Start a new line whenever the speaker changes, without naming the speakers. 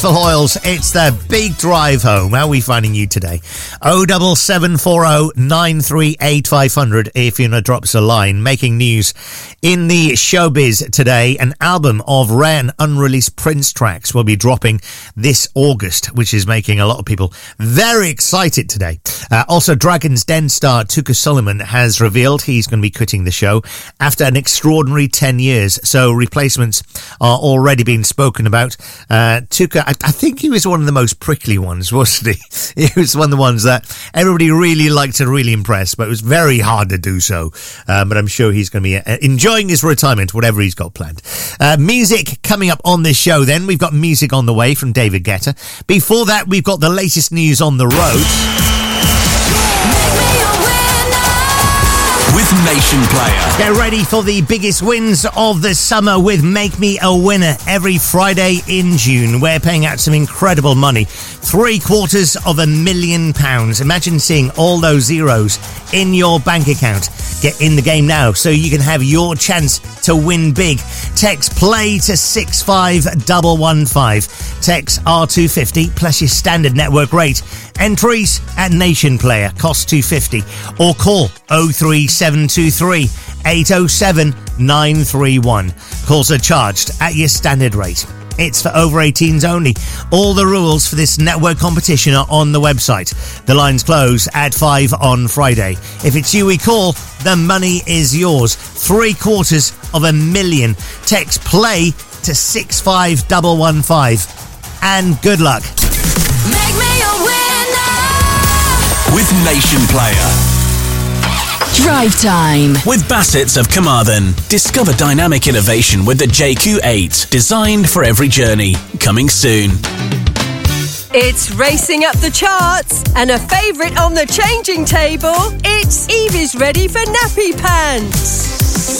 Oils, it's the big drive home. How are we finding you today? 07740 938 500 if you want to drop us a line. Making news in the showbiz today, an album of rare and unreleased Prince tracks will be dropping this August, which is making a lot of people very excited today. Also, Dragon's Den star Tuka Sullivan has revealed he's going to be quitting the show after an extraordinary 10 years. So replacements are already being spoken about. Tuka, I think he was one of the most prickly ones, wasn't he? He was one of the ones that everybody really liked to really impress, but it was very hard to do so. But I'm sure he's going to be enjoying his retirement, whatever he's got planned. Music coming up on this show then. We've got music on the way from David Guetta. Before that, we've got the latest news on the road.
With Nation Player.
Get ready for the biggest wins of the summer with Make Me a Winner every Friday in June. We're paying out some incredible money. £750,000. Imagine seeing all those zeros in your bank account. Get in the game now so you can have your chance to win big. Text play to 65115. Text R250 plus your standard network rate. Entries at Nation Player, cost $2.50, or call 03723 807 931. Calls are charged at your standard rate. It's for over 18s only. All the rules for this network competition are on the website. The lines close at 5 on Friday. If it's you we call, the money is yours. $750,000. Text play to 65115. And good luck.
Make me a winner
with Nation Player.
Drive Time
with Bassett's of Carmarthen. Discover dynamic innovation with the JQ8, designed for every journey. Coming soon.
It's racing up the charts and a favourite on the changing table. It's Evie's ready for nappy pants.